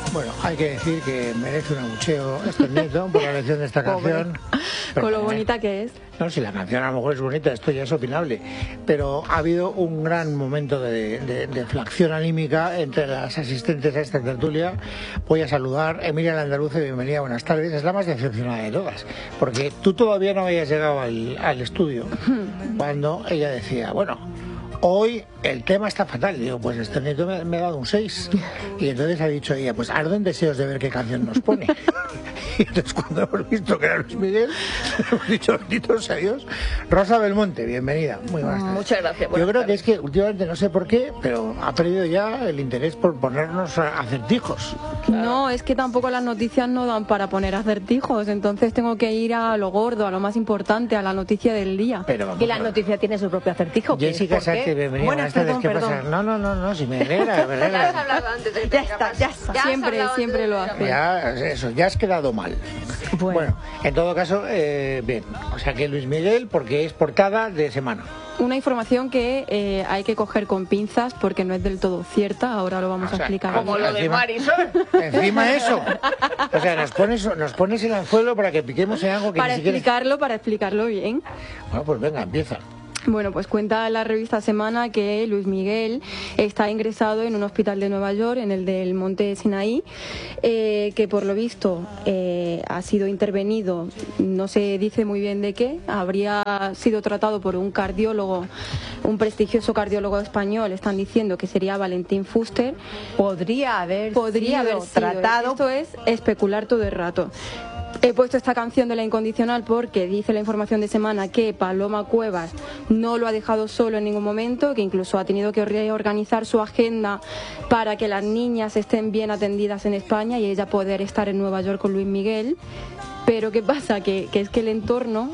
Bueno, hay que decir que merece un abucheo este nieto por la elección de esta canción. Con lo bonita que es. No, si la canción a lo mejor es bonita, esto ya es opinable. Pero ha habido un gran momento de fracción anímica entre las asistentes a esta tertulia. Voy a saludar a Emilia Landaluce, bienvenida, buenas tardes. Es la más decepcionada de todas, porque tú todavía no habías llegado al estudio cuando ella decía, bueno, hoy el tema está fatal. Digo, pues este nieto me ha dado un 6. Y entonces ha dicho ella, pues arden deseos de ver qué canción nos pone. Y entonces cuando hemos visto que era Luis Miguel, hemos dicho, bendito sea Dios. Rosa Belmonte, bienvenida. Muy buenas tardes. Muchas gracias. Yo creo que es que últimamente, no sé por qué, pero ha perdido ya el interés por ponernos acertijos. No, es que tampoco las noticias no dan para poner acertijos, entonces tengo que ir a lo gordo, a lo más importante, a la noticia del día. Pero vamos, y la noticia tiene su propio acertijo. Jessica Sánchez, bienvenida. Buenas tardes, ¿qué pasa? No, si me alegra, me alegra. Ya has hablado antes de que Ya está. Siempre lo hace. Ya, eso, ya has quedado mal. Bueno, en todo caso, bien. O sea que Luis Miguel, porque es portada de semana. Una información que hay que coger con pinzas porque no es del todo cierta, ahora lo vamos a explicar. Como lo de Marisol. Encima eso. O sea, nos pones el anzuelo para que piquemos en algo que para ni siquiera... para explicarlo bien. Bueno, pues venga, empieza. Bueno, pues cuenta la revista Semana que Luis Miguel está ingresado en un hospital de Nueva York, en el del Monte Sinaí, que por lo visto ha sido intervenido, no se dice muy bien de qué, habría sido tratado por un cardiólogo, un prestigioso cardiólogo español, están diciendo que sería Valentín Fuster. Podría haber sido tratado. Esto es especular todo el rato. He puesto esta canción de La Incondicional porque dice la información de Semana que Paloma Cuevas no lo ha dejado solo en ningún momento, que incluso ha tenido que reorganizar su agenda para que las niñas estén bien atendidas en España y ella poder estar en Nueva York con Luis Miguel. Pero ¿qué pasa? Que es que el entorno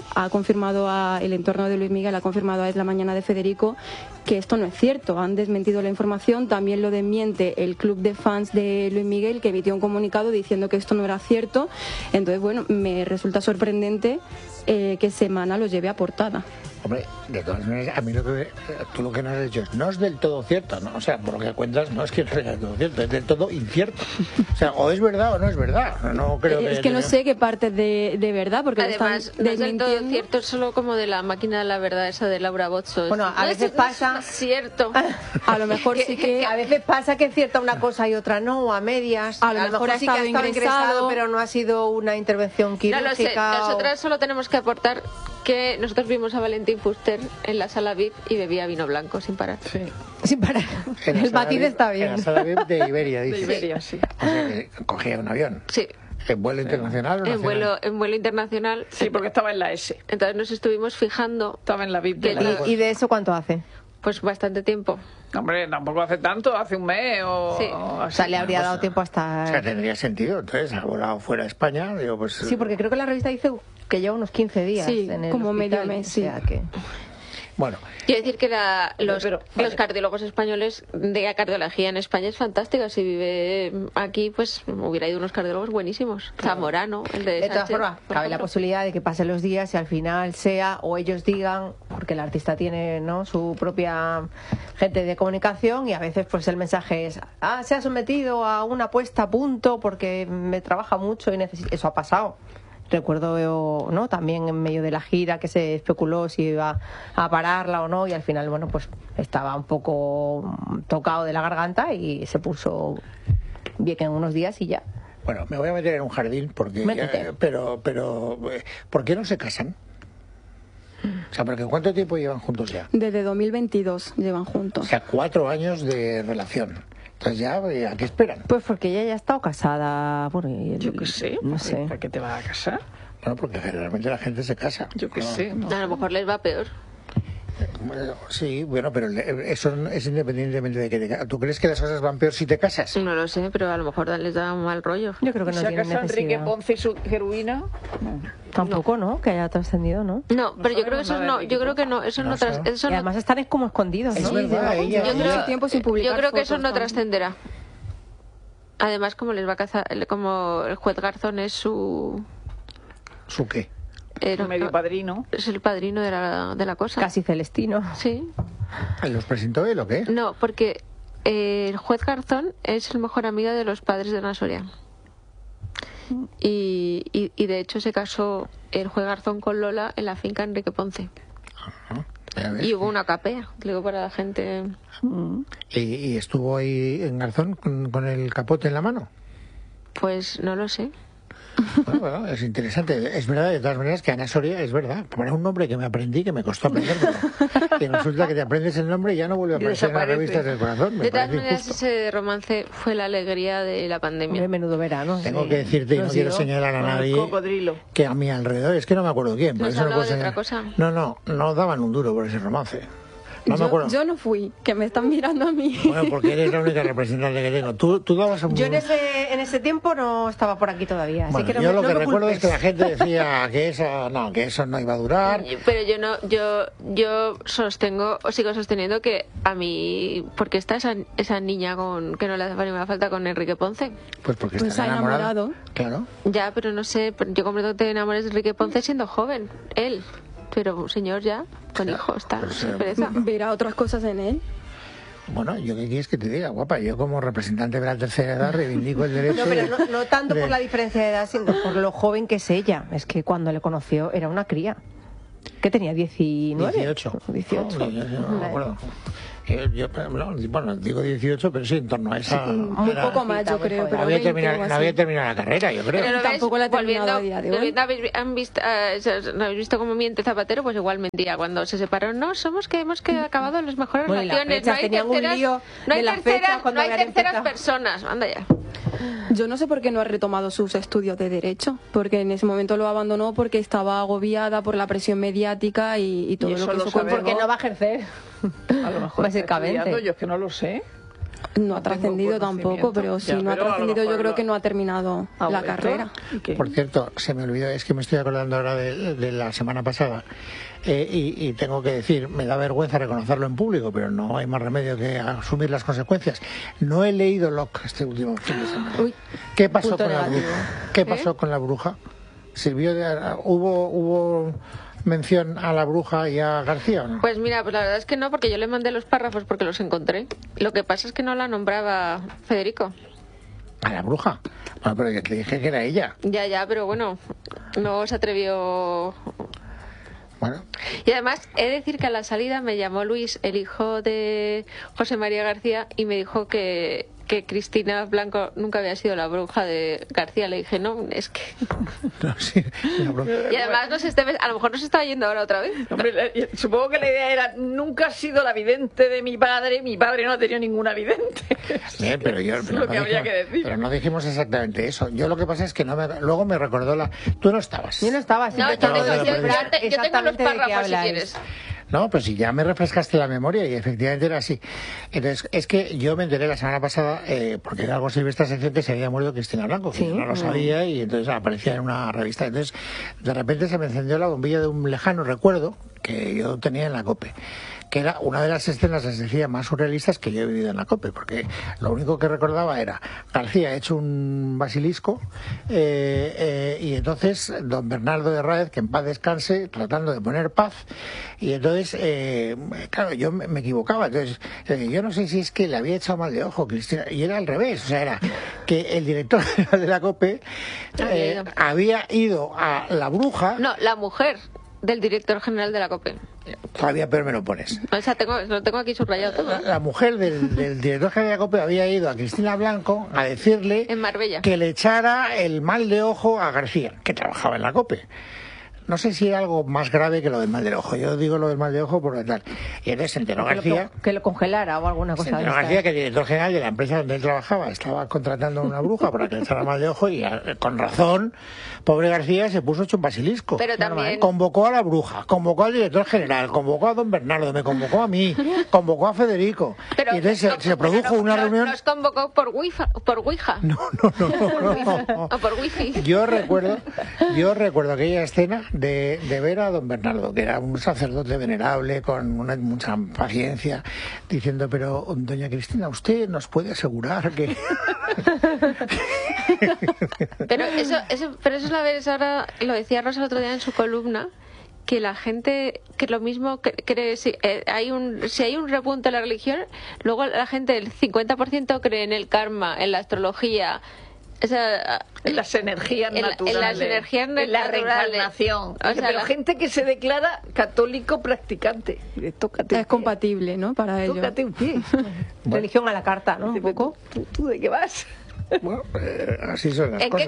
de Luis Miguel ha confirmado a Es la Mañana de Federico que esto no es cierto. Han desmentido la información, también lo desmiente el club de fans de Luis Miguel, que emitió un comunicado diciendo que esto no era cierto. Entonces, bueno, me resulta sorprendente que Semana lo lleve a portada. Hombre, de todas maneras, a mí tú lo que nos has dicho no es del todo cierto, ¿no? O sea, por lo que cuentas, no es que no sea del todo cierto, es del todo incierto. O sea, o es verdad o no es verdad. No creo es que no sé qué parte de verdad, porque además no es del todo cierto, es solo como de la máquina de la verdad esa de Laura Bozzo. Bueno, a veces pasa... No es cierto. A lo mejor sí que... A veces pasa que es cierta una cosa y otra no, o a medias. A lo mejor sí que ha estado ingresado, pero no ha sido una intervención quirúrgica. No lo sé, nosotras solo tenemos que aportar que nosotros vimos a Valentín Fuster en la sala VIP y bebía vino blanco sin parar. Sí. Sin parar. El matiz está bien. En la sala VIP de Iberia, dice. De Iberia, sí. O sea, que cogía un avión. Sí. ¿En vuelo internacional o nacional? En vuelo internacional. Sí, porque estaba en la S. Entonces nos estuvimos fijando. Estaba en la VIP. ¿Y de eso cuánto hace? Pues bastante tiempo. Hombre, tampoco hace tanto, hace un mes o... Sí. O sea, le habría dado tiempo hasta... O sea, tendría sentido. Entonces, ha volado fuera de España. Digo, pues... Sí, porque creo que la revista dice que lleva unos 15 días en el como hospital, medio mes, sí. O sea que... Bueno. Quiero decir que los cardiólogos españoles de cardiología en España es fantástica. Si vive aquí, pues hubiera ido unos cardiólogos buenísimos. Claro. Zamorano, el de todas formas, cabe la posibilidad de que pasen los días y al final sea, o ellos digan, porque el artista tiene, ¿no?, su propia gente de comunicación y a veces pues el mensaje es, se ha sometido a una puesta a punto porque me trabaja mucho y necesito... Eso ha pasado. Recuerdo, ¿no?, también en medio de la gira que se especuló si iba a pararla o no y al final, bueno, pues estaba un poco tocado de la garganta y se puso bien en unos días y ya. Bueno, me voy a meter en un jardín porque pero ¿por qué no se casan? O sea, porque ¿cuánto tiempo llevan juntos ya? Desde 2022 llevan juntos. O sea, 4 años de relación. Entonces ya, ¿a qué esperan? Pues porque ella ya ha estado casada. Bueno, yo qué sé. No sé. ¿Para qué te vas a casar? Bueno, porque generalmente la gente se casa. Yo qué sé. A lo mejor les va peor. Sí, bueno, pero eso es independientemente de que te casas. ¿Tú crees que las cosas van peor si te casas? No lo sé, pero a lo mejor les da un mal rollo. Yo creo que no tiene necesidad. Enrique Ponce y su heroína? Tampoco, ¿no? Que haya trascendido, ¿no? No, pero yo creo que eso no. Yo creo que no. Eso no. Y además están como escondidos, ¿no? Es verdad, yo creo que eso no trascenderá. Además, como les va a cazar, como el juez Garzón es su... ¿Su qué? Medio padrino. Es el padrino de la cosa. Casi celestino. Sí. ¿Los presentó él o qué? No, porque el juez Garzón es el mejor amigo de los padres de Ana Soria. Y de hecho se casó el juez Garzón con Lola en la finca Enrique Ponce. Y hubo una capea, digo, para la gente. ¿Y estuvo ahí en Garzón con el capote en la mano? Pues no lo sé. Bueno, es interesante. Es verdad, de todas maneras, que Ana Soria, es verdad, poner un nombre que me aprendí, que me costó aprenderlo. Y resulta que te aprendes el nombre y ya no vuelve a aparecer en las revistas del corazón. De todas maneras, ese romance fue la alegría de la pandemia. De menudo verano. Tengo que decirte, y no quiero señalar a nadie, que a mi alrededor, es que no me acuerdo quién. Por eso no puedo señalar. No daban un duro por ese romance. No me acuerdo. Yo no fui, que me están mirando a mí. Bueno, porque eres la única representante que tengo. Tú dabas un... Yo en ese tiempo no estaba por aquí todavía. Bueno, así que yo lo que recuerdo es que la gente decía que eso no iba a durar. Pero yo sigo sosteniendo que a mí, porque está esa niña que no le hace ninguna falta con Enrique Ponce. Pues porque está enamorado. Claro. Ya, pero no sé, yo comprendo que te enamores de Enrique Ponce siendo joven, él. Pero un señor ya, con hijos, está, sin pereza. ¿Verá otras cosas en él? Bueno, ¿yo qué quieres que te diga, guapa? Yo como representante de la tercera edad reivindico el derecho... No, pero no tanto por la diferencia de edad, sino por lo joven que es ella. Es que cuando le conoció era una cría. ¿Qué tenía? ¿19? 18. No me acuerdo. Bueno, digo 18, pero sí, en torno a esa... Un poco más, yo creo. Pero no había terminado la carrera, yo creo. Pero tampoco la he terminado a día de hoy. ¿No habéis visto como miente Zapatero? Pues igual mentía cuando se separaron. No, somos que hemos acabado las mejores relaciones. No hay terceras personas. Anda ya. Yo no sé por qué no ha retomado sus estudios de Derecho, porque en ese momento lo abandonó porque estaba agobiada por la presión mediática y todo lo que eso conllevó. Porque no va a ejercer. A lo mejor básicamente. Yo es que no lo sé. No ha trascendido tampoco, pero si no ha trascendido yo creo que no ha terminado la carrera. Por cierto, se me olvidó, es que me estoy acordando ahora de la semana pasada y tengo que decir, me da vergüenza reconocerlo en público, pero no hay más remedio que asumir las consecuencias. No he leído Locke este último fin de semana. ¿Qué pasó con la bruja? ¿Qué pasó con la bruja? ¿Hubo mención a la bruja y a García o no? Pues mira, pues la verdad es que no, porque yo le mandé los párrafos porque los encontré. Lo que pasa es que no la nombraba Federico. ¿A la bruja? Bueno, pero yo te dije que era ella. Ya, pero bueno, no se atrevió. Bueno. Y además, he de decir que a la salida me llamó Luis, el hijo de José María García, y me dijo que Cristina Blanco nunca había sido la bruja de García. Le dije, no, es que... No, sí, y además a lo mejor nos está yendo ahora otra vez. Hombre, supongo que la idea era, nunca ha sido la vidente de mi padre no ha tenido ninguna vidente. Bien, pero no dijimos exactamente eso. Yo lo que pasa es que luego me recordó tú no estabas. Yo no estaba. No, yo tengo los párrafos si quieres. No, pues si ya me refrescaste la memoria y efectivamente era así. Entonces, es que yo me enteré la semana pasada, porque era algo silvestre esta sección, que se había muerto Cristina Blanco, que yo no lo sabía, y entonces aparecía en una revista. Entonces, de repente se me encendió la bombilla de un lejano recuerdo que yo tenía en la COPE, que era una de las escenas, les decía, más surrealistas que yo he vivido en la COPE, porque lo único que recordaba era García hecho un basilisco, y entonces don Bernardo de Ráez, que en paz descanse, tratando de poner paz, y entonces, claro, yo me equivocaba, entonces yo no sé si es que le había echado mal de ojo Cristina, y era al revés, o sea, era que el director de la COPE había ido a la bruja. No, la mujer del director general de la COPE. Todavía peor me lo pones. O sea, lo tengo aquí subrayado todo. La mujer del director general de la COPE había ido a Cristina Blanco a decirle en Marbella que le echara el mal de ojo a García, que trabajaba en la COPE. No sé si era algo más grave que lo del mal del ojo. Yo digo lo del mal de ojo por tal. Y entonces se enteró García... Que lo congelara o alguna cosa. Se enteró García que el director general de la empresa donde él trabajaba estaba contratando a una bruja para que le echara mal de ojo y con razón, pobre García se puso hecho un basilisco. Pero también... Convocó a la bruja, convocó al director general, convocó a don Bernardo, me convocó a mí, convocó a Federico. Pero y entonces se produjo una reunión... ¿Nos convocó por Ouija? No. O por Wi-Fi. Yo recuerdo aquella escena de ver a don Bernardo, que era un sacerdote venerable con mucha paciencia, diciendo, pero doña Cristina, ¿usted nos puede asegurar que...? Pero eso es la vez, ahora lo decía Rosa el otro día en su columna, que la gente que lo mismo cree si hay un repunte en la religión, luego la gente, el 50% cree en el karma, en la astrología, o sea, en las energías naturales, en las energías en la reencarnación. Pero gente que se declara católico practicante. Tócate es compatible, ¿no? Para ellos. Tócate un pie. Religión a la carta, ¿no? Un poco. ¿Tú de qué vas? Bueno, así son las ¿En cosas. qué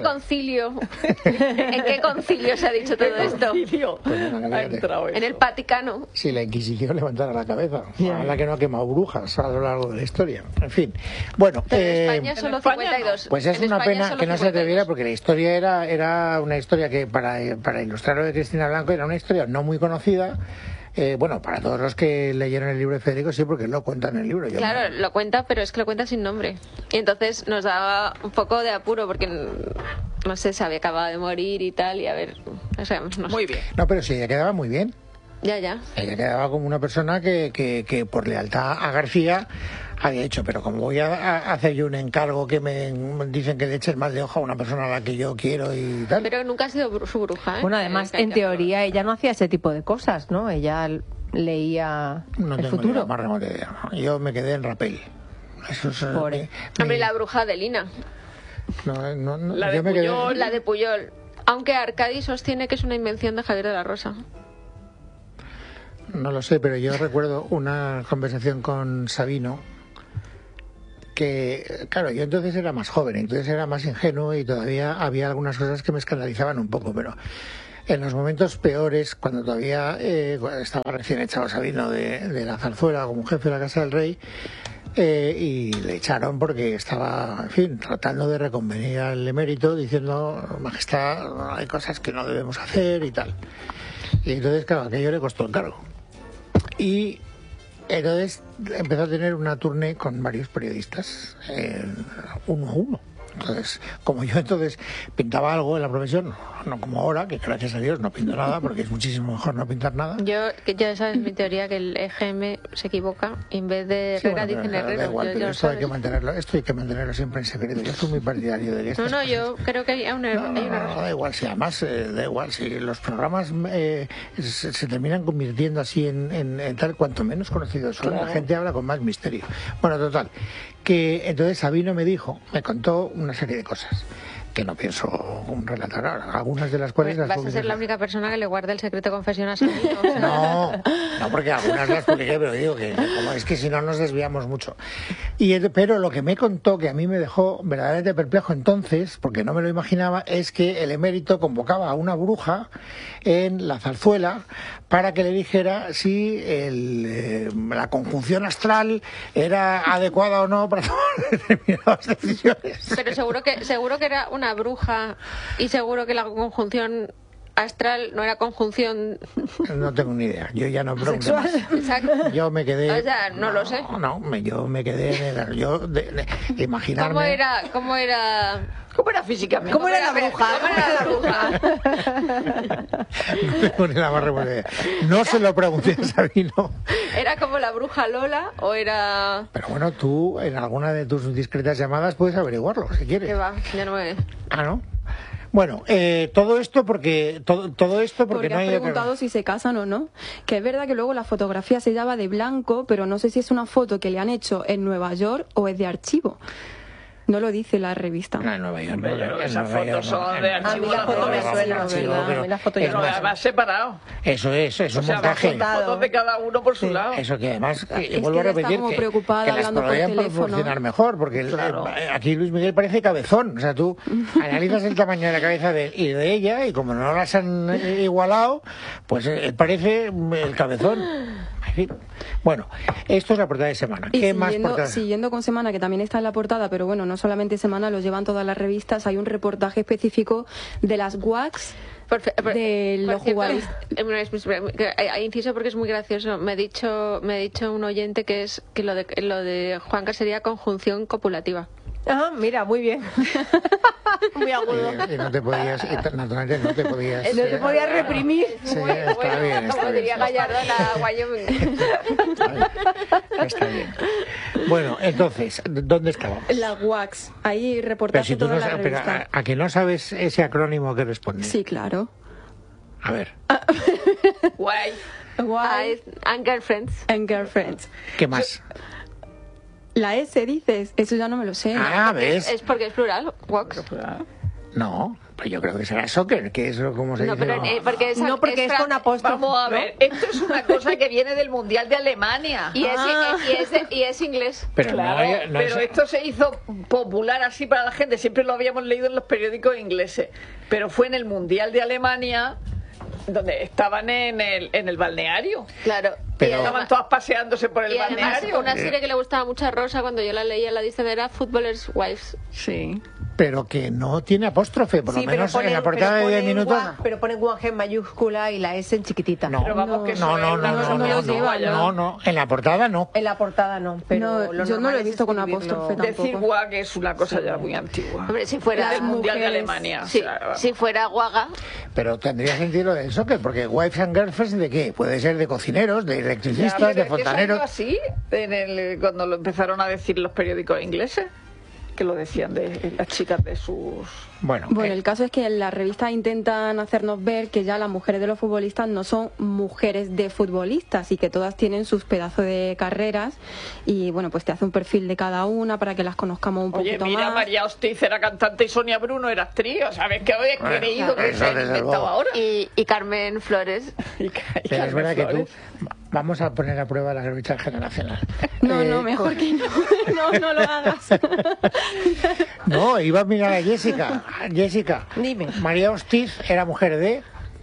concilio se ha dicho todo esto? Pues nada, En el Vaticano. Si la Inquisición levantara la cabeza, a la que no ha quemado brujas a lo largo de la historia. En fin, bueno. Pero en España solo en España 52. Pues es En una España pena solo que no se 52. atreviera, porque la historia era una historia que, para ilustrar lo de Cristina Blanco, era una historia no muy conocida. Bueno, para todos los que leyeron el libro de Federico, sí, porque lo cuenta en el libro. Claro, lo cuenta, pero es que lo cuenta sin nombre. Y entonces nos daba un poco de apuro, porque no sé, se había acabado de morir y tal, y a ver, o sea, no sé. Muy bien. No, pero sí, ella quedaba muy bien. Ya. Ella quedaba como una persona que por lealtad a García había hecho, pero como voy a hacer yo un encargo que me dicen que le eches mal de hoja a una persona a la que yo quiero y tal. Pero nunca ha sido su bruja, ¿eh? Bueno, además, en teoría, ella no hacía ese tipo de cosas, ¿no? Ella leía No el tengo futuro. ni la más remota idea. Yo me quedé en Rapel. Eso es, Pobre. Hombre, la bruja de Lina. no, La yo de me quedé- Puyol. La de Puyol. Aunque Arcadi sostiene que es una invención de Javier de la Rosa. No lo sé, pero yo recuerdo una conversación con Sabino que, claro, yo entonces era más joven, entonces era más ingenuo y todavía había algunas cosas que me escandalizaban un poco, pero en los momentos peores, cuando todavía estaba recién echado Sabino de la Zarzuela como jefe de la Casa del Rey, y le echaron porque estaba, en fin, tratando de reconvenir al emérito, diciendo, Majestad, hay cosas que no debemos hacer y tal. Y entonces, claro, aquello le costó el cargo. Y entonces empezó a tener una tournée con varios periodistas, uno a uno. Entonces, como yo entonces pintaba algo en la profesión, no como ahora, que gracias a Dios no pinto nada, porque es muchísimo mejor no pintar nada. Que ya sabes mi teoría, que el EGM se equivoca y en vez de Sí, Herrera bueno, dicen pero da Herrero. igual, Ya pero lo esto hay que sabes. esto hay que mantenerlo siempre en secreto. Yo soy muy partidario de que estas No, cosas- yo creo que hay una razón. da igual, si además da igual, si los programas se terminan convirtiendo así en tal, cuanto menos conocidos son, la gente habla con más misterio. Bueno, total, que entonces Sabino me contó una serie de cosas que no pienso relatar ahora, algunas de las cuales las Vas a ser publiqué. la única persona que le guarde el secreto confesión a Sabino. O sea, No, porque algunas las publiqué, pero digo que como es que si no nos desviamos mucho. Pero lo que me contó, que a mí me dejó verdaderamente perplejo entonces, porque no me lo imaginaba, es que el emérito convocaba a una bruja en la Zarzuela para que le dijera si la conjunción astral era adecuada o no para tomar determinadas decisiones. Pero seguro que era una bruja y seguro que la conjunción astral no era conjunción No tengo ni idea, yo ya no pregunto más. exacto. Yo me quedé. O sea, no lo sé. Yo me quedé en el. Imaginarme. ¿Cómo era ¿Cómo era físicamente? ¿Cómo era la bruja? ¿Cómo era la bruja? No tengo ni la más remota idea. No se lo pregunté a Sabino. ¿Era como la bruja Lola o era...? Pero bueno, tú en alguna de tus discretas llamadas puedes averiguarlo si quieres. ¿Qué va? Ya no me... Ah, ¿no? Bueno, todo esto porque Porque no has hay preguntado si se casan o no. Que es verdad que luego la fotografía se llama de blanco, pero no sé si es una foto que le han hecho en Nueva York o es de archivo. No lo dice la revista. No, en Nueva York. Hombre, yo creo que en esas Nueva York fotos no, son en de Nueva archivo. A mí la foto me York, suena, archivo, ¿verdad? pero A mí la foto es ya no Pero más, además separado. eso es O un sea, montaje. juntado. fotos de cada uno por su lado. Eso que además, Es vuelvo a que está repetir, como que preocupada las hablando por podrían teléfono. proporcionar mejor, porque aquí Luis Miguel parece cabezón. O sea, tú analizas el tamaño de la cabeza de él y de ella, y como no las han igualado, pues él parece el cabezón. En fin. Bueno, esto es la portada de semana. Y ¿Qué más portadas? siguiendo con Semana, que también está en la portada, pero bueno, no solamente Semana, lo llevan todas las revistas, hay un reportaje específico de las WACs de los jugadores. Inciso porque es muy gracioso. Me ha dicho un oyente que lo de Juanca sería conjunción copulativa. Ah, mira, muy bien. Muy agudo. Y no te podías, naturalmente no te podías. No te podías reprimir. Sí, está bien, está Como bien. diría Gallardón a Wyoming. Está bien. Bueno, entonces, ¿dónde estábamos? Las WACs, ahí Pero reportaje si tú todas no las sabes, revistas. ¿a que no sabes ese acrónimo que responde? Sí, claro. A ver, Guay. Wife And Girlfriends. and Girlfriends. ¿qué más? La S dices, eso ya no me lo sé. Ah, ¿ves? Es porque es plural. Walks. No, pues yo creo que será soccer, que es como se No, dice. pero ¿no? porque es, No, porque es con apóstrofe. Vamos a ver, esto es una cosa que viene del Mundial de Alemania. y es inglés. Pero Claro, no pero es- esto se hizo popular así para la gente. Siempre lo habíamos leído en los periódicos ingleses. Pero fue en el Mundial de Alemania, donde estaban en el balneario. Claro. Pero- Y Estaban además, todas paseándose por el y además balneario. una serie que le gustaba mucho a Rosa cuando yo la leía en la lista era Footballers' Wives. Sí. pero que no tiene apóstrofe, por Sí, lo pero menos en la portada de 10 minutos. Pero ponen One en mayúscula y la S en chiquitita. No, Pero vamos, que no, eso no, es no, una no, cosa no, muy no, antigua no, ya. no, en la portada no. En la portada no, pero No, lo yo no normal lo he es visto con escribirlo. apóstrofe tampoco. Decir guag es una cosa ya muy antigua. Hombre, si fuera del Mundial de mujeres, Alemania. Sí, o sea, si fuera guaga, Pero tendría sentido lo del soccer, porque wives and girlfriends, ¿de qué? Puede ser de cocineros, de ya, electricistas, pero de es que eso fontaneros. ha sido así cuando lo empezaron a decir los periódicos ingleses, que lo decían de las chicas de sus... Bueno, Bueno, el caso es que en la revista intentan hacernos ver que ya las mujeres de los futbolistas no son mujeres de futbolistas y que todas tienen sus pedazos de carreras y bueno, pues te hace un perfil de cada una para que las conozcamos un Oye, poquito mira, más. María Hostiz era cantante y Sonia Bruno era actriz. ¿Sabes qué habéis Bueno, creído que eso se ha desde inventado luego. ahora? y Carmen Flores. Y pero es Carmen verdad que Flores. tú... Vamos a poner a prueba la brecha generacional. No, Eh, no, mejor que no. No, no lo hagas. No, iba a mirar a Jessica. Jessica, Dime. María Hostiz era mujer de...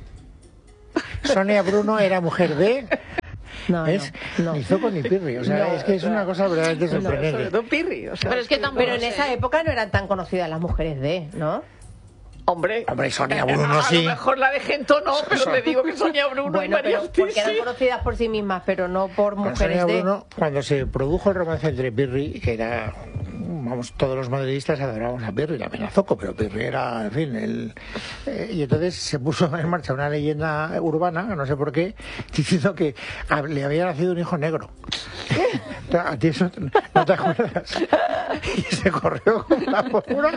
Sonia Bruno era mujer de... No, ¿Ves? no. Ni Zoco ni Pirri. O sea, es que es una cosa verdaderamente Sobre sorprendente. todo Pirri. O sea, Pero es que tampoco Pero en esa época no eran tan conocidas las mujeres de, ¿no? Hombre, Hombre, Sonia Bruno a sí. lo mejor la de Gento no, pero te digo que Sonia Bruno y Bueno, María pero Hostiz porque eran sí. conocidas por sí mismas, pero no por Con mujeres Sonia de. Bruno, cuando se produjo el romance entre Pirri, que era, vamos, todos los madridistas adorábamos a Pirri, también a Zoco, pero Pirri era, en fin, y entonces se puso en marcha una leyenda urbana, no sé por qué, diciendo que le había nacido un hijo negro. ¿A ti eso no te acuerdas? Y se corrió con la pólvora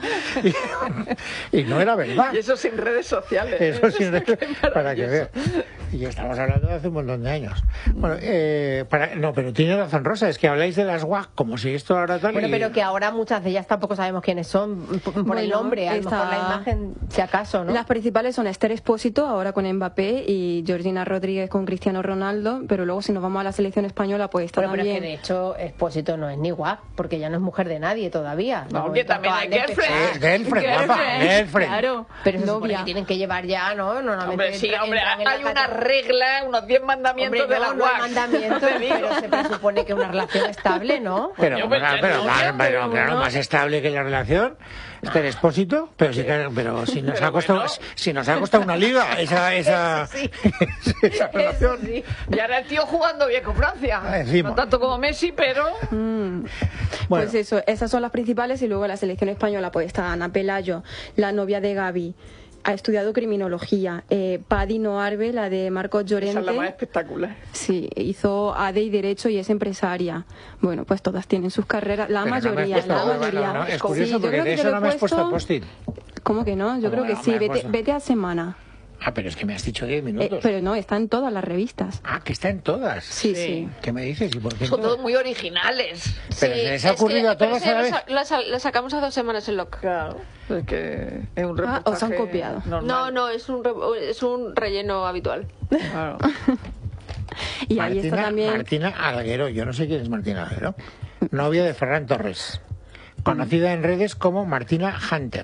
y no era verdad. Y eso sin redes sociales. Eso sí, Qué para que maravilloso. veas. Y estamos hablando de hace un montón de años. Bueno, no, pero tiene razón Rosa, es que habláis de las WAC como si esto ahora tal. Bueno, y- pero que ahora muchas de ellas tampoco sabemos quiénes son por el Bueno, nombre, a lo está- mejor la imagen, si acaso, ¿no? Las principales son Esther Expósito, ahora con Mbappé, y Georgina Rodríguez con Cristiano Ronaldo, pero luego si nos vamos a la selección española, pues está Bueno, pero es que también... de hecho Expósito no es ni guap, porque ella no es mujer de nadie todavía. No, De que momento también hay acaban de empezar. Girlfriend, guapa, girlfriend. Claro, Pero se supone novia. que tienen que llevar ya, ¿no? Normalmente Hombre, sí, hombre, entran en la hay una categoría- regla, unos 10 mandamientos Hombre, de la no, no hay UAC. mandamientos, Te digo. pero se presupone que una relación estable, ¿no? Pero, Coño, pues, claro, no, claro, no. más estable que la relación. Este Expósito, pero sí que, pero si nos ha costado, bueno. si nos ha costado una liga esa Sí. esa relación. Sí. Y ahora el tío jugando bien con Francia. Encima. No tanto como Messi, pero... Bueno, Pues eso, esas son las principales y luego la selección española pues está Ana Pelayo, la novia de Gaby, ha estudiado criminología, Paddy Noarbe, la de Marcos Esa es la más Llorente, espectacular. sí, hizo ADE y Derecho y es empresaria. Bueno, pues todas tienen sus carreras, la pero no me has mayoría, puesto- la bueno, mayoría. no, es Sí, curioso yo porque creo de que te eso lo no me has he puesto post-it. ¿Cómo que no? Yo creo que Bueno, sí, me has puesto. vete a semana. Ah, pero es que me has dicho 10 minutos. Pero no, está en todas las revistas. Ah, que está en todas. Sí, Sí. sí. ¿Qué me dices? ¿Y por qué en Son todas? todos muy originales. Pero se les ha ocurrido a pero todos ese a la vez. lo sacamos a 2 semanas en LOC. Claro. Es que es un Ah, reportaje os han copiado. normal. No, es un relleno habitual. Claro. Y ahí está también... Martina Alguero, yo no sé quién es Martina Alguero. Novia de Ferran Torres. Conocida en redes como Martina Hunter.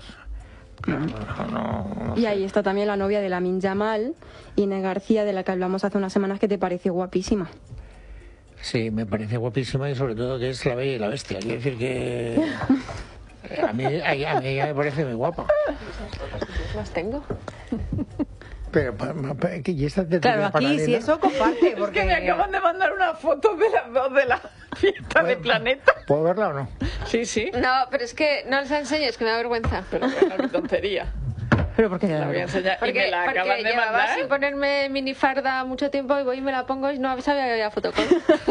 No Y sé. ahí está también la novia de Lamin Yamal, Inés García, de la que hablamos hace unas semanas, que te pareció guapísima. Sí, me parece guapísima y sobre todo que es la bella y la bestia. Quiero decir que... A mí ella me parece muy guapa. Las tengo. Pero, ¿y esta tertulia Claro, aquí paralela? si eso comparte, Es porque que me acaban de mandar una foto de las dos de la fiesta de Planeta. ¿Puedo verla o no? Sí, sí. No, pero es que no les enseñes, que me da vergüenza. Pero bueno, qué tontería. Pero porque La voy a enseñar y Porque, me la acaban porque de llevaba mandar. sin ponerme minfarda mucho tiempo y voy y me la pongo y no sabía que había fotocall.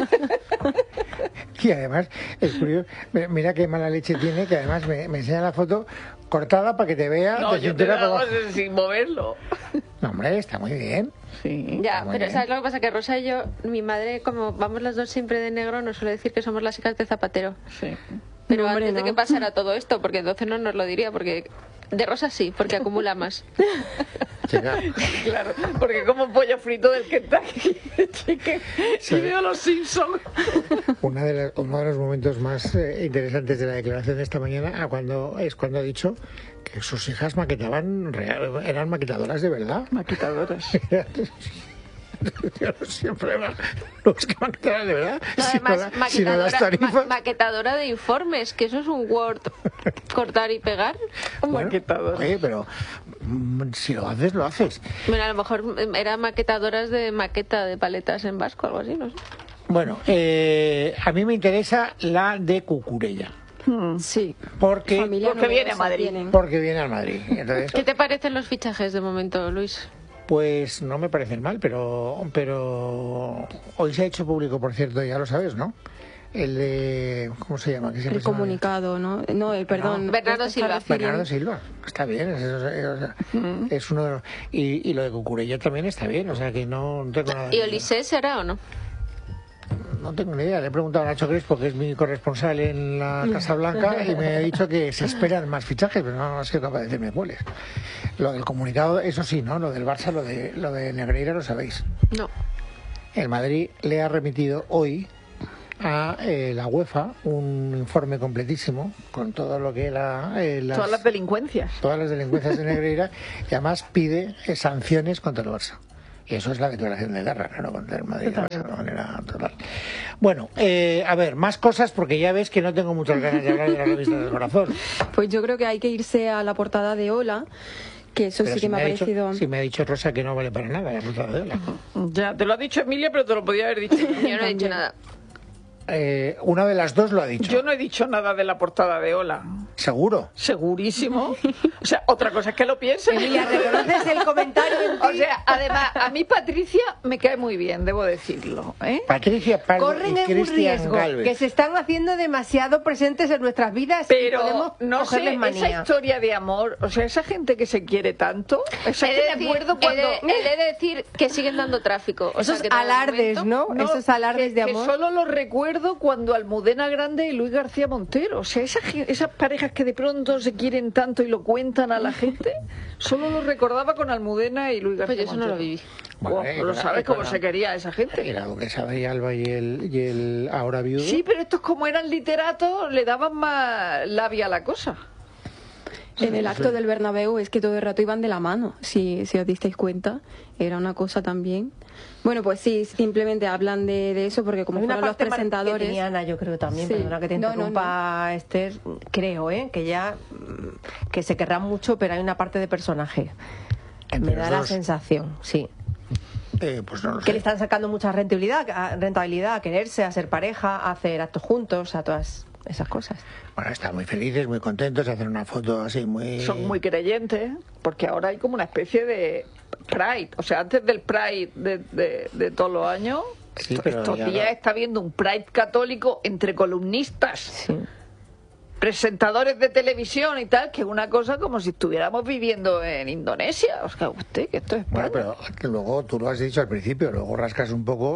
Y además, es curioso, mira qué mala leche tiene, que además me enseña la foto cortada para que te vea No, de yo te cintura la para hago abajo. sin moverlo. No, hombre, está muy bien. Sí. Ya, muy pero bien. ¿sabes lo que pasa? Que Rosa y yo, mi madre, como vamos las dos siempre de negro, nos suele decir que somos las hijas de Zapatero. Sí. Pero No, hombre, antes de no. que pasara todo esto, porque entonces no nos lo diría, porque de Rosa sí, porque acumula más. Chica, Claro, porque como pollo frito del Kentucky Chicken Sí. y veo los Simpsons. uno de los momentos más interesantes de la declaración de esta mañana cuando ha dicho que sus hijas maquetaban, eran maquetadoras de verdad. Maquitadoras. Yo siempre los que maquetaban de verdad. No, además, si no das tarifas. maquetadora de informes, que eso es un Word, cortar y pegar. Bueno, Maquetadora. oye, pero si lo haces, lo haces. Bueno, a lo mejor eran maquetadoras de maqueta de paletas en vasco, algo así, no sé. Bueno, a mí me interesa la de Cucurella. Sí. Porque Porque viene a Madrid. porque viene al Madrid. Entonces, ¿Qué te parecen los fichajes de momento, Luis? pues no me parecen mal, pero hoy se ha hecho público, por cierto, ya lo sabes, ¿no? El de, ¿cómo se llama? Que siempre El se me olvida. comunicado, ¿no? No, Bernardo perdón. ¿te estás Silva. refiriendo? Bernardo Silva, está bien, es uno de los, y lo de Cucurella también está bien, o sea que no tengo nada. ¿Y Olisés será o no? No tengo ni idea, le he preguntado a Nacho Crespo, que es mi corresponsal en la Casa Blanca, y me ha dicho que se esperan más fichajes, pero no ha sido capaz de decirme cuáles. Lo del comunicado, eso sí, ¿no? Lo del Barça, lo de Negreira, lo sabéis. No. El Madrid le ha remitido hoy a la UEFA un informe completísimo con todo lo que Todas las delincuencias. todas las delincuencias de Negreira, y además pide sanciones contra el Barça. Y eso es la declaración de guerra, claro, contra el Madrid, de manera total. Bueno, a ver, más cosas, porque ya ves que no tengo muchas ganas de hablar de la revista del corazón. Pues yo creo que hay que irse a la portada de Hola, que eso Pero sí que me ha parecido... si me ha dicho Rosa que no vale para nada la ruta de Ola. Ya, te lo ha dicho Emilia, pero te lo podía haber dicho. Yo no he dicho nada. Una de las dos lo ha dicho. Yo no he dicho nada de la portada de Hola. ¿Seguro? Segurísimo. O sea, otra cosa es que lo piense. Emilia, ¿reconoces el comentario en ti? O sea, además, a mí Patricia me cae muy bien, debo decirlo. Patricia Pardo Corren y en un Cristian riesgo, Galvez. que se están haciendo demasiado presentes en nuestras vidas y Pero podemos no sé, cogerles esa manía. historia de amor, o sea, esa gente que se quiere tanto, esa He que de me decir- acuerdo cuando... he de decir que siguen dando tráfico. O sea, Esos que de alardes, momento- ¿no? Esos alardes de que amor. solo los recuerdo cuando Almudena Grande y Luis García Montero. O sea, esas parejas que de pronto se quieren tanto y lo cuentan a la gente, solo los recordaba con Almudena y Luis Pues García yo eso no Montero. lo viví. Bueno, Guau, ¿lo sabes cómo se quería esa Y gente? la duquesa de Alba y el ahora viudo. Sí, pero estos como eran literatos le daban más labia a la cosa. En el acto del Bernabéu es que todo el rato iban de la mano, si os disteis cuenta. Era una cosa también. Bueno, pues sí, simplemente hablan de eso porque como Hay una fueron los parte presentadores... marketingiana, yo creo también, Sí. perdona que te No, no, interrumpa, Esther, creo, que ya que se querrán mucho, pero hay una parte de personaje. Entre Me da los la dos. sensación, sí. Pues no lo Que sé. le están sacando mucha rentabilidad a quererse, a ser pareja, a hacer actos juntos, a todas esas cosas. Bueno, están muy felices, muy contentos, hacen una foto así muy... Son muy creyentes, porque ahora hay como una especie de Pride. O sea, antes del Pride de todos los años, Sí, pero estos ya días no. está habiendo un Pride católico entre columnistas, Sí. presentadores de televisión y tal, que es una cosa como si estuviéramos viviendo en Indonesia. O sea, usted, que esto es España. Bueno, pero que luego tú lo has dicho al principio, luego rascas un poco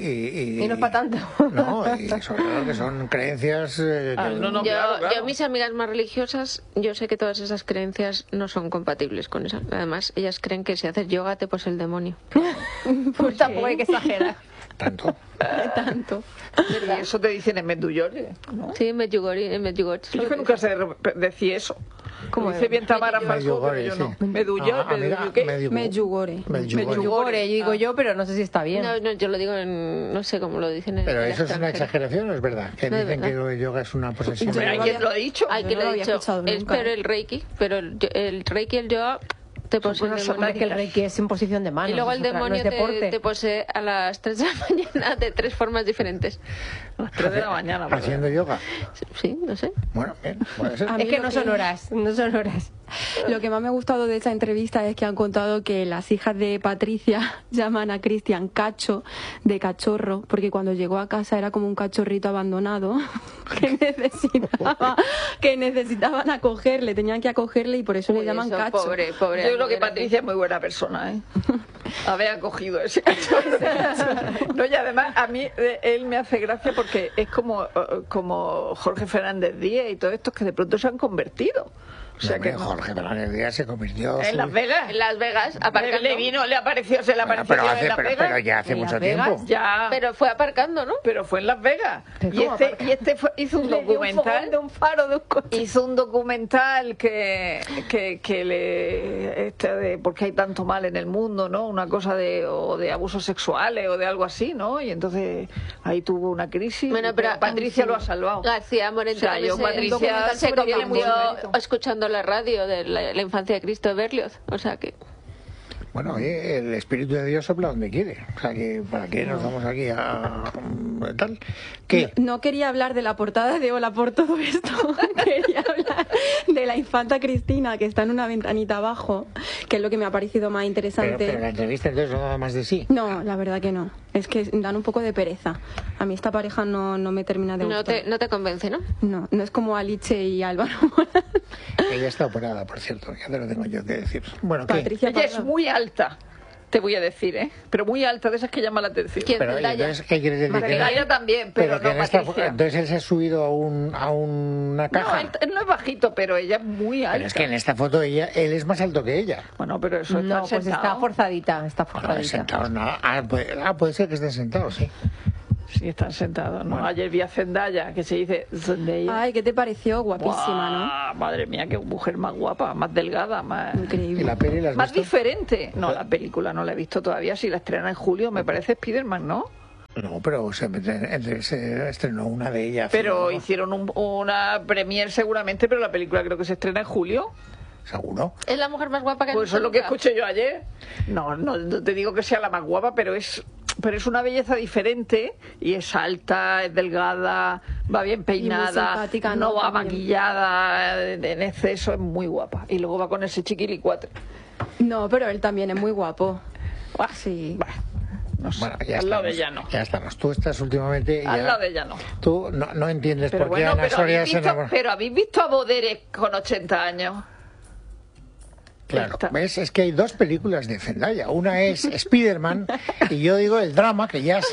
y Y no es para tanto. No, y sobre todo que son creencias... Ah, que- no, Yo, claro. yo, mis amigas más religiosas, yo sé que todas esas creencias no son compatibles con esa. Además, ellas creen que si haces yoga te posee el demonio. Pues tampoco hay que exagerar. Tanto. Tanto. Y eso te dicen en Medjugorje, ¿no? Sí, en Medjugorje. Yo que nunca sé decir eso. Como dice bien Tamara Falcó, pero yo no. sí. Medjugorje, Medjugorje. Medjugorje. Medjugorje, yo digo yo, pero no sé si está bien. No, no, yo lo digo en... no sé cómo lo dicen en Pero el eso es una extranjero. exageración, ¿o es verdad? Que No, es dicen verdad. que el yoga es una posesión. Hombre, de- ¿alguien lo ha dicho? Ay, Yo que no lo lo he había dicho. escuchado Es nunca. peor el Reiki, pero el Reiki y el yoga te posee el cosas demonio. Es que el Reiki es imposición de manos. Y luego el es otra- no demonio es deporte. te posee a las 3 de la mañana de 3 formas diferentes. A las 3 de la mañana. ¿verdad? Haciendo yoga. Sí, no sé. Bueno, bien, puede ser. A mí Es que lo no son horas, no son horas. Lo que más me ha gustado de esa entrevista es que han contado que las hijas de Patricia llaman a Cristian Cacho, de cachorro, porque cuando llegó a casa era como un cachorrito abandonado que necesitaban acogerle, tenían que acogerle y por eso le llaman eso, Cacho. pobre. Yo creo que Patricia es muy buena persona, ¿eh? Haber acogido ese cachorro. No, y además a mí él me hace gracia porque es como Jorge Fernández Díaz y todos estos que de pronto se han convertido. O sea que Jorge Fernández Díaz se convirtió en Las Vegas. En Las Vegas, aparcando. Le apareció en Las Vegas. Pero ya hace mucho tiempo. Ya. Pero fue aparcando, ¿no? Pero fue en Las Vegas. Y este hizo un Le dio un documental. fogón de un faro de un coche. Hizo un documental porque hay tanto mal en el mundo, ¿no? Una cosa o de abusos sexuales o de algo así, ¿no? Y entonces ahí tuvo una crisis. Bueno, pero Patricia lo ha salvado. García Moreno, O sea, yo Patricia se convirtió Mérito. escuchando la radio de la infancia de Cristo Berlioz. O sea que... Bueno, oye, el Espíritu de Dios sopla donde quiere. O sea, que ¿para qué nos vamos aquí a tal? ¿Qué? No quería hablar de la portada de Hola por todo esto. Quería hablar de la infanta Cristina, que está en una ventanita abajo, que es lo que me ha parecido más interesante. Pero la entrevista entonces no da más de sí. No, la verdad que no. Es que dan un poco de pereza. A mí esta pareja no me termina de gustar. No te convence, ¿no? No es como Alice y Álvaro Morán. Ella está operada, por cierto. Ya te lo tengo yo que decir. Bueno, ¿qué? Patricia Ella es Parra. muy alta, te voy a decir, ¿eh? Pero muy alta, de esas que llama la atención. ¿Quién? Pero Zendaya. entonces, ¿qué quieres decir? Zendaya también, pero que no en esta Patricia. entonces él se ha subido a una No, caja. él no es bajito, pero ella es muy alta. Pero es que en esta foto él es más alto que ella. Bueno, pero eso está No, pues está forzadita, está Bueno, forzadita. sentados nada. Puede ser que estén sentados, sí. Sí, están sentados, ¿no? Bueno. Ayer vi a Zendaya, que se dice Zendaya. Ay, ¿qué te pareció? Guapísima, Buah, madre mía, qué mujer más guapa, más delgada, más... ¿no? ¿Y Increíble. la peli la has Más visto? diferente. No, la película no la he visto todavía. Si la estrena en julio, me parece Spiderman, ¿no? No, pero se estrenó una de ellas. Pero ¿no? hicieron una premier seguramente, pero la película creo que se estrena en julio. ¿Seguro? Es la mujer más guapa que Pues eso es lo que escuché yo ayer. No te digo que sea la más guapa, pero es una belleza diferente y es alta, es delgada, va bien peinada, simpática, no ¿no? va También. maquillada en exceso, es muy guapa. Y luego va con ese chiquilicuatre. No, pero él también es muy guapo. Buah, Sí. buah, no sé, Bueno, ya al lado de estamos. ella no. Ya estamos. Tú estás últimamente... Al ya- lado de ella no. Tú no entiendes Pero por qué bueno, Ana Soria se enamoró. pero habéis visto a Boderes con 80 años. Claro, Esta. ¿ves? Es que hay dos películas de Zendaya. Una es Spiderman y yo digo el drama que ya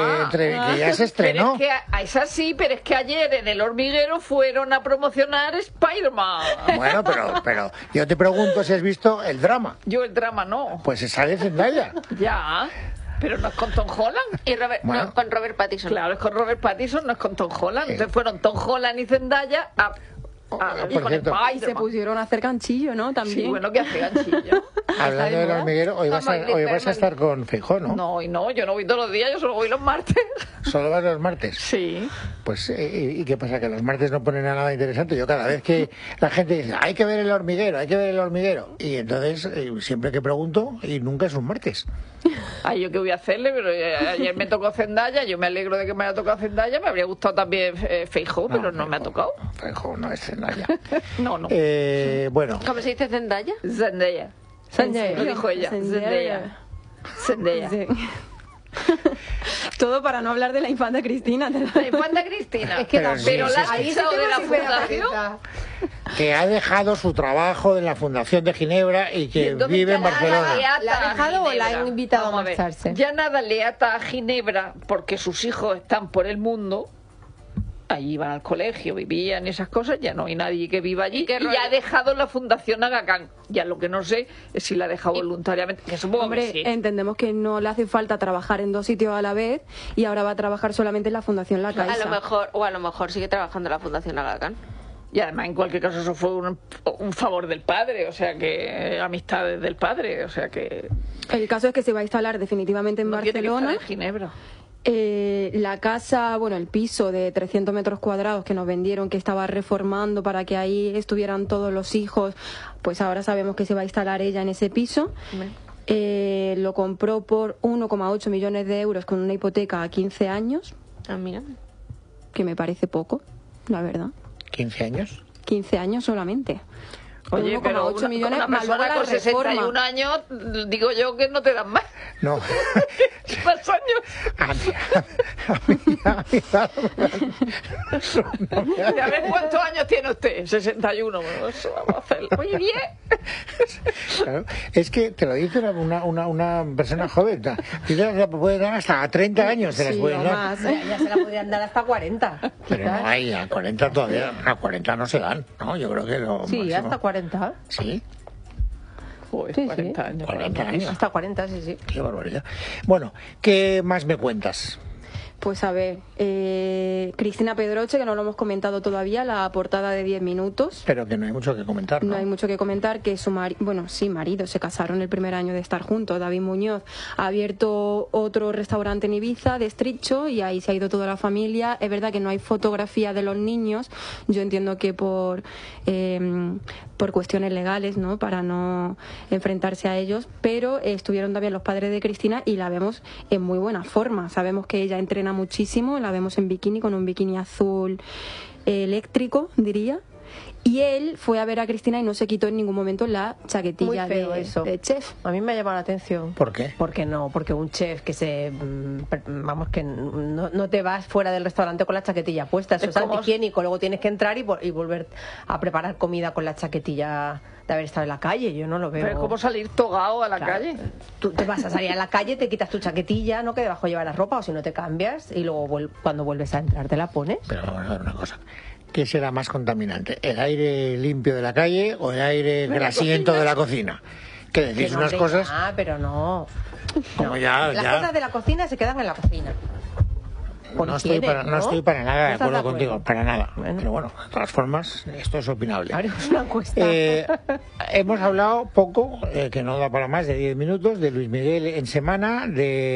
se estrenó. Pero es así, pero es que ayer en El Hormiguero fueron a promocionar Spider-Man. Bueno, pero yo te pregunto si has visto el drama. Yo el drama no. Pues se sale Zendaya. Ya, pero no es con Tom Holland. Y Bueno. no, con Robert Pattinson. Claro, es con Robert Pattinson, no es con Tom Holland. Entonces fueron Tom Holland y Zendaya por con cierto. Y se Spider-Man. pusieron a hacer canchillo, ¿no? También. Sí, bueno, que hace ganchillo. Hablando del hormiguero, hoy vas a estar con Feijóo, ¿no? No, y no, yo no voy todos los días, yo solo voy los martes. Solo vas los martes. Sí. Pues, ¿y qué pasa? Que los martes no ponen a nada interesante. Yo cada vez que la gente dice, hay que ver el hormiguero, hay que ver el hormiguero. Y entonces, siempre que pregunto, y nunca es un martes. Ay, yo qué voy a hacerle, pero ayer me tocó Zendaya, yo me alegro de que me haya tocado Zendaya, me habría gustado también Feijóo, pero no me ha tocado. Feijóo no es Zendaya. No, no. Bueno, ¿Cómo se dice Zendaya? Zendaya. Zendaya. Lo dijo ella. Zendaya. Zendaya. Sí. Todo para no hablar de la infanta Cristina. La infanta Cristina. Es que Pero pero sí, la sí, has sí. echado de la fundación. que ha dejado su trabajo en la Fundación de Ginebra y Y que entonces vive ya en nada Barcelona. le ata ¿La ha a dejado o la Ginebra. han invitado a Vamos ver. marcharse? Ya nada le ata a Ginebra porque sus hijos están por el mundo. Allí iban al colegio, vivían esas cosas, ya no hay nadie que viva allí. qué Y rollo? ha dejado la Fundación Aga Khan. Ya lo que no sé es si la ha dejado voluntariamente, que supongo Hombre, que sí. entendemos que no le hace falta trabajar en dos sitios a la vez y ahora va a trabajar solamente en la Fundación La Caixa. A lo mejor sigue trabajando en la Fundación Aga Khan. Y además, en cualquier caso, eso fue un favor del padre, o sea que amistades del padre, o sea que El caso es que se va a instalar definitivamente en no tiene que estar Barcelona. en Ginebra. La casa, bueno, el piso de 300 metros cuadrados que nos vendieron, que estaba reformando para que ahí estuvieran todos los hijos, pues ahora sabemos que se va a instalar ella en ese piso. Lo compró por 1,8 millones de euros con una hipoteca a 15 años, Ah, mira. que me parece poco, la verdad. 15 años. 15 años solamente. Oye, pero 1,8 millones una más luego persona la con 61 reforma. años, digo yo que no te dan más. No. Más años. A ver cuántos años tiene usted. 61. Bueno, eso vamos a hacerlo. Oye, bien. Claro, es que te lo dice una persona joven. Se puede dar hasta 30 años. Se las Sí, pueden o dar. más. Ya se la podrían dar hasta 40. Pero quizás. no hay, a 40 todavía. A 40 no se dan. No, yo creo que lo Sí, máximo. hasta 40. Sí, Joder, Sí, 40 años. 40 años. Hasta 40, sí. Qué barbaridad. Bueno, ¿qué más me cuentas? Pues a ver, Cristina Pedroche, que no lo hemos comentado todavía, la portada de 10 minutos. Pero que no hay mucho que comentar, ¿no? No hay mucho que comentar, que su marido, se casaron el primer año de estar juntos. David Muñoz ha abierto otro restaurante en Ibiza, de Estrecho, y ahí se ha ido toda la familia. Es verdad que no hay fotografía de los niños. Yo entiendo que por cuestiones legales, ¿no? Para no enfrentarse a ellos, pero estuvieron también los padres de Cristina y la vemos en muy buena forma. Sabemos que ella entrena muchísimo, la vemos en bikini, con un bikini azul eléctrico, diría. Y él fue a ver a Cristina y no se quitó en ningún momento la chaquetilla Muy feo eso. de chef. A mí me ha llamado la atención. ¿Por qué? Porque no, porque un chef que que no te vas fuera del restaurante con la chaquetilla puesta, eso es como- antihigiénico, luego tienes que entrar y volver a preparar comida con la chaquetilla de haber estado en la calle, yo no lo veo. Pero ¿cómo salir togado a la Claro. calle? Tú te vas a salir a la calle, te quitas tu chaquetilla, no que debajo llevas la ropa, o si no te cambias y luego cuando vuelves a entrar te la pones. Pero vamos a ver una cosa. ¿Qué será más contaminante? ¿El aire limpio de la calle o el aire grasiento de la cocina? Que decís Que no, unas hombre, cosas ya, pero no. como No. ya... Las ya- cosas de la cocina se quedan en la cocina. Por no, higiene, no estoy para nada de ¿No estás acuerdo contigo, para nada. Bueno. Pero bueno, de todas formas, esto es opinable. Haremos una encuesta. Hemos hablado poco, que no da para más de 10 minutos, de Luis Miguel en Semana,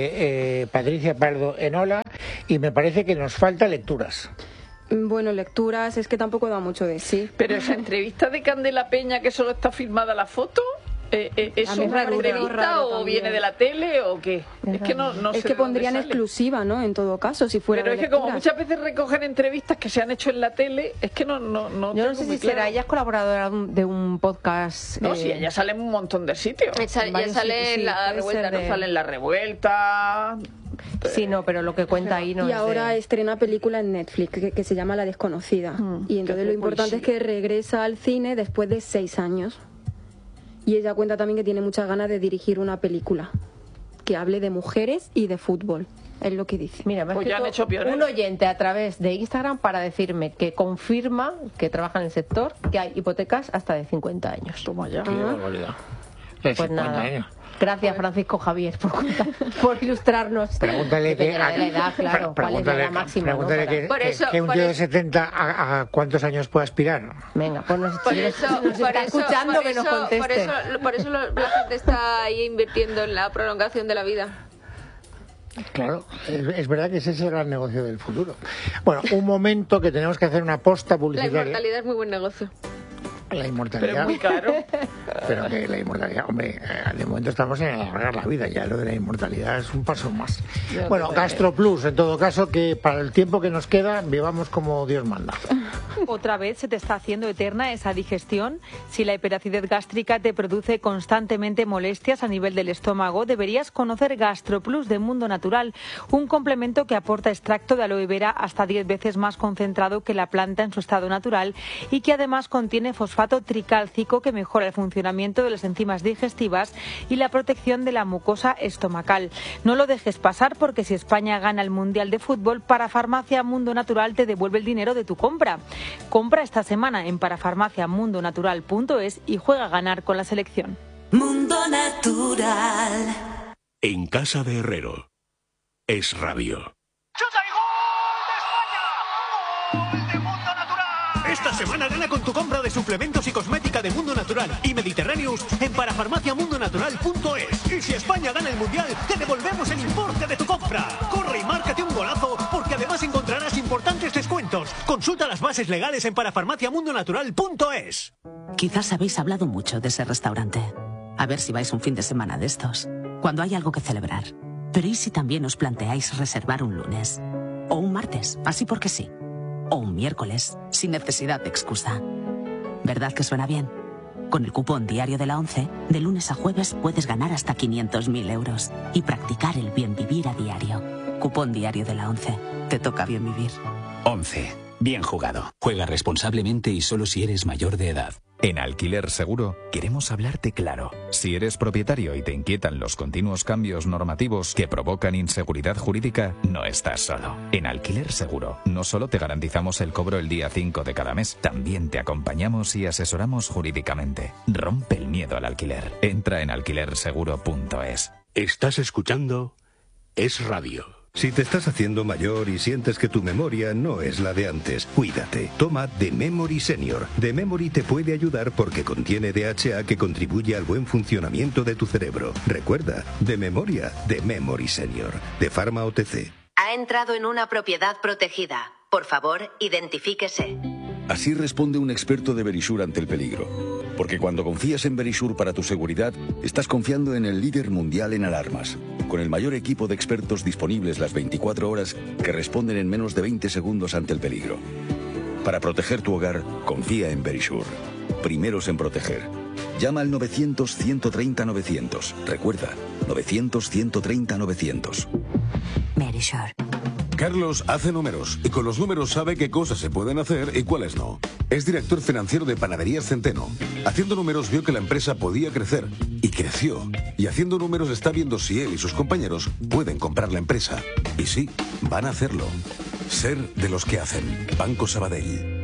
de Patricia Pardo en Ola, y me parece que nos falta lecturas. Bueno, lecturas, es que tampoco da mucho de sí. Pero esa entrevista de Candela Peña, que solo está filmada la foto, ¿eso mí es me una parece entrevista raro o también. viene de la tele o qué? Es que no sé Es que de dónde pondrían sale. exclusiva, ¿no? En todo caso, si fuera Pero de es que como lecturas. muchas veces recogen entrevistas que se han hecho en la tele, es que no Yo no tengo sé muy si será, claro. ella es colaboradora de un podcast. No, sí, ella sale en un montón de sitios. Ya varios sale sitios, en sí, la puede revuelta, ser ¿no? de- Sale en la revuelta. Sí, no, pero lo que cuenta ahí no Y es ahora de... estrena película en Netflix que se llama La Desconocida. Y entonces lo importante es que regresa al cine después de 6 años. Y ella cuenta también que tiene muchas ganas de dirigir una película que hable de mujeres y de fútbol. Es lo que dice. Mira, me ha Pues ya han escrito hecho pioneros. un oyente a través de Instagram para decirme que confirma que trabaja en el sector, que hay hipotecas hasta de 50 años. Toma ya. Qué barbaridad. De Pues 50 nada. años. Gracias, Francisco Javier, por ilustrarnos. Pregúntale Dependerá de la edad, claro. ¿Cuál es la edad máxima? ¿no? pregúntale Para- que, Por eso- que un por tío de eso- 70 a cuántos años puede aspirar. Venga, pues nos, Por si nos- eso, si nos está escuchando, que nos conteste. por eso la gente está ahí invirtiendo en la prolongación de la vida. Claro, es verdad que ese es el gran negocio del futuro. Bueno, un momento que tenemos que hacer una posta La publicitaria. inmortalidad es muy buen negocio. La Pero es inmortalidad. muy caro. Pero que la inmortalidad, hombre, de momento estamos en alargar la vida, ya lo de la inmortalidad es un paso más. Bueno, GastroPlus, en todo caso, que para el tiempo que nos queda, vivamos como Dios manda. Otra vez se te está haciendo eterna esa digestión. Si la hiperacidez gástrica te produce constantemente molestias a nivel del estómago, deberías conocer GastroPlus de Mundo Natural, un complemento que aporta extracto de aloe vera hasta 10 veces más concentrado que la planta en su estado natural y que además contiene fosfato tricálcico que mejora el funcionamiento de las enzimas digestivas y la protección de la mucosa estomacal. No lo dejes pasar porque si España gana el Mundial de Fútbol, Parafarmacia Mundo Natural te devuelve el dinero de tu compra. Compra esta semana en parafarmaciamundonatural.es y juega a ganar con la selección. Mundo Natural. En casa de Herrero. Es radio. Esta semana gana con tu compra de suplementos y cosmética de Mundo Natural y Mediterráneos en parafarmaciamundonatural.es. Y si España gana el Mundial, te devolvemos el importe de tu compra. Corre y márcate un golazo, porque además encontrarás importantes descuentos. Consulta las bases legales en parafarmaciamundonatural.es. Quizás habéis hablado mucho de ese restaurante. A ver si vais un fin de semana de estos, cuando hay algo que celebrar. Pero ¿y si también os planteáis reservar un lunes? O un martes, así porque sí. O un miércoles, sin necesidad de excusa. ¿Verdad que suena bien? Con el cupón diario de la ONCE, de lunes a jueves puedes ganar hasta 500.000 euros y practicar el bien vivir a diario. Cupón diario de la ONCE. Te toca bien vivir. ONCE. Bien jugado. Juega responsablemente y solo si eres mayor de edad. En Alquiler Seguro queremos hablarte claro. Si eres propietario y te inquietan los continuos cambios normativos que provocan inseguridad jurídica, no estás solo. En Alquiler Seguro no solo te garantizamos el cobro el día 5 de cada mes, también te acompañamos y asesoramos jurídicamente. Rompe el miedo al alquiler. Entra en alquilerseguro.es. Estás escuchando Es Radio. Si te estás haciendo mayor y sientes que tu memoria no es la de antes, cuídate. Toma The Memory Senior. The Memory te puede ayudar porque contiene DHA que contribuye al buen funcionamiento de tu cerebro. Recuerda, de memoria, The Memory Senior. De Pharma OTC. Ha entrado en una propiedad protegida. Por favor, identifíquese. Así responde un experto de Verisure ante el peligro. Porque cuando confías en Verisure para tu seguridad, estás confiando en el líder mundial en alarmas, con el mayor equipo de expertos disponibles las 24 horas que responden en menos de 20 segundos ante el peligro. Para proteger tu hogar, confía en Verisure. Primeros en proteger. Llama al 900-130-900. Recuerda, 900-130-900. Verisure. Carlos hace números y con los números sabe qué cosas se pueden hacer y cuáles no. Es director financiero de Panaderías Centeno. Haciendo números vio que la empresa podía crecer y creció. Y haciendo números está viendo si él y sus compañeros pueden comprar la empresa. Y sí, van a hacerlo. Ser de los que hacen. Banco Sabadell.